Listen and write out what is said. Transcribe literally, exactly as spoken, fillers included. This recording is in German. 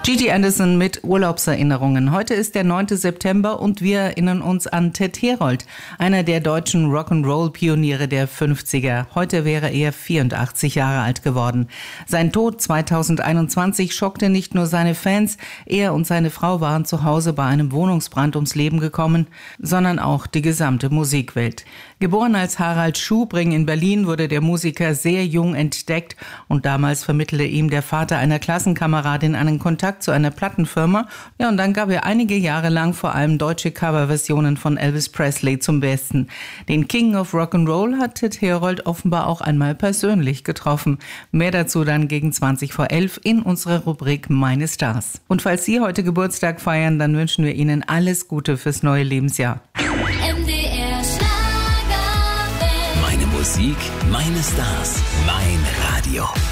Gigi Anderson mit Urlaubserinnerungen. Heute ist der neunte September und wir erinnern uns an Ted Herold, einer der deutschen Rock'n'Roll-Pioniere der fünfziger. Heute wäre er vierundachtzig Jahre alt geworden. Sein Tod zweitausendeinundzwanzig schockte nicht nur seine Fans, er und seine Frau waren zu Hause bei einem Wohnungsbrand ums Leben gekommen, sondern auch die gesamte Musikwelt. Geboren als Harald Schubring in Berlin, wurde der Musiker sehr jung entdeckt und damals vermittelte ihm der Vater einer Klassenkameradin einen Kontakt zu einer Plattenfirma. Ja, und dann gab er einige Jahre lang vor allem deutsche Coverversionen von Elvis Presley zum Besten. Den King of Rock'n'Roll hat Ted Herold offenbar auch einmal persönlich getroffen. Mehr dazu dann gegen zwanzig vor elf in unserer Rubrik Meine Stars. Und falls Sie heute Geburtstag feiern, dann wünschen wir Ihnen alles Gute fürs neue Lebensjahr. M D R Schlager. Meine Musik, meine Stars, mein Radio.